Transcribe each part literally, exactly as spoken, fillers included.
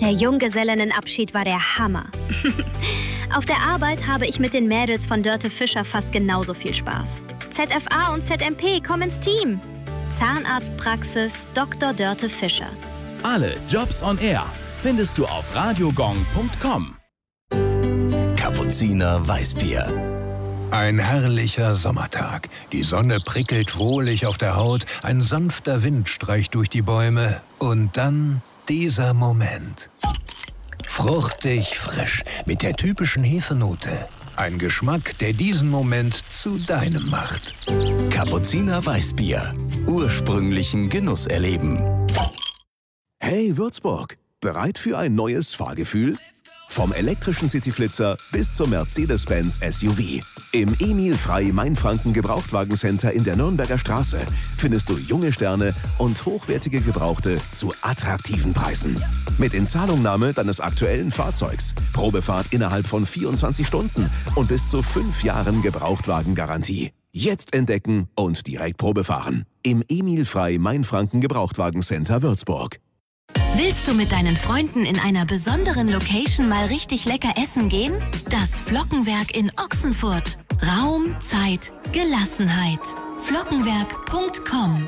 Der Junggesellinnenabschied war der Hammer. Auf der Arbeit habe ich mit den Mädels von Dörte Fischer fast genauso viel Spaß. Z F A und Z M P kommen ins Team. Zahnarztpraxis Doktor Dörte Fischer. Alle Jobs on Air findest du auf radiogong punkt com. Kapuziner Weißbier. Ein herrlicher Sommertag. Die Sonne prickelt wohlig auf der Haut, ein sanfter Wind streicht durch die Bäume und dann dieser Moment. Fruchtig frisch, mit der typischen Hefenote. Ein Geschmack, der diesen Moment zu deinem macht. Kapuziner Weißbier. Ursprünglichen Genuss erleben. Hey Würzburg, bereit für ein neues Fahrgefühl? Vom elektrischen Cityflitzer bis zum Mercedes-Benz S U V. Im Emil Frey Mainfranken Gebrauchtwagencenter in der Nürnberger Straße findest du junge Sterne und hochwertige Gebrauchte zu attraktiven Preisen. Mit Inzahlungnahme deines aktuellen Fahrzeugs, Probefahrt innerhalb von vierundzwanzig Stunden und bis zu fünf Jahren Gebrauchtwagengarantie. Jetzt entdecken und direkt Probefahren. Im Emil Frey Mainfranken Gebrauchtwagencenter Würzburg. Willst du mit deinen Freunden in einer besonderen Location mal richtig lecker essen gehen? Das Flockenwerk in Ochsenfurt. Raum, Zeit, Gelassenheit. Flockenwerk punkt com.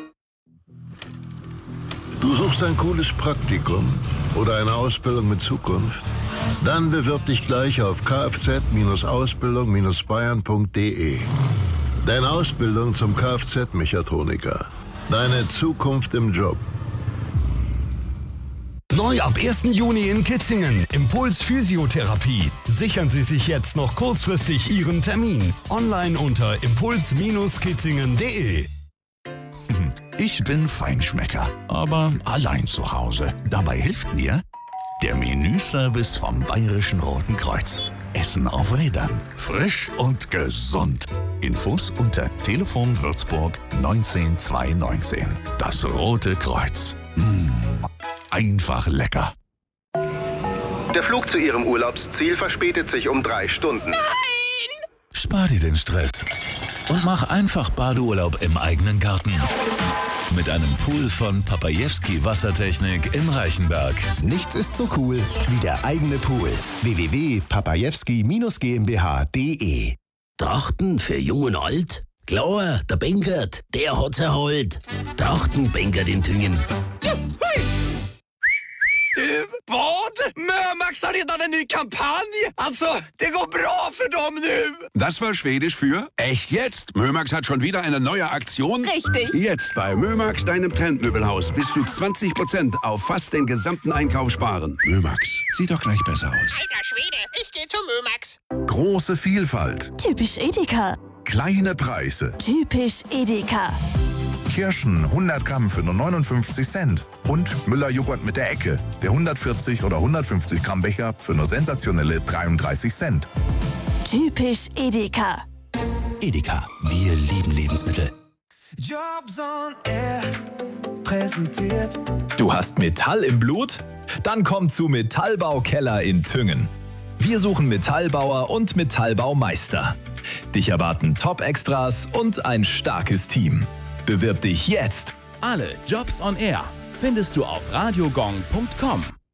Du suchst ein cooles Praktikum oder eine Ausbildung mit Zukunft? Dann bewirb dich gleich auf kfz Ausbildung bayern punkt de. Deine Ausbildung zum Kfz-Mechatroniker. Deine Zukunft im Job. Neu ab ersten Juni in Kitzingen. Impuls Physiotherapie. Sichern Sie sich jetzt noch kurzfristig Ihren Termin. Online unter impuls kitzingen punkt de. Ich bin Feinschmecker, aber allein zu Hause. Dabei hilft mir der Menüservice vom Bayerischen Roten Kreuz. Essen auf Rädern. Frisch und gesund. Infos unter Telefon Würzburg neunzehn zweihundertneunzehn. Das Rote Kreuz. Mmh. Einfach lecker. Der Flug zu Ihrem Urlaubsziel verspätet sich um drei Stunden. Nein! Spar dir den Stress und mach einfach Badeurlaub im eigenen Garten. Mit einem Pool von Papajewski Wassertechnik in Reichenberg. Nichts ist so cool wie der eigene Pool. w w w punkt papajewski gmbh punkt de. Trachten für Jung und Alt? Klar, der Benkert, der hat's erholt. Trachten Benkert in Tüngen. Du, vad? Mömax har redan en ny kampanj. Alltså, det går bra för dem nu. Das war Schwedisch für echt jetzt. Mömax hat schon wieder eine neue Aktion. Richtig. Jetzt bei Mömax, deinem Trendmöbelhaus, bis zu zwanzig Prozent auf fast den gesamten Einkauf sparen. Mömax, sieht doch gleich besser aus. Alter Schwede, ich gehe zu Mömax. Große Vielfalt. Typisch Edeka. Kleine Preise. Typisch Edeka. Kirschen hundert Gramm für nur neunundfünfzig Cent. Und Müller-Joghurt mit der Ecke. Der hundertvierzig oder hundertfünfzig Gramm Becher für nur sensationelle dreiunddreißig Cent. Typisch Edeka. Edeka, wir lieben Lebensmittel. Jobs on Air präsentiert. Du hast Metall im Blut? Dann komm zu Metallbau Keller in Tüngen. Wir suchen Metallbauer und Metallbaumeister. Dich erwarten Top-Extras und ein starkes Team. Bewirb dich jetzt. Alle Jobs on Air findest du auf radiogong punkt com.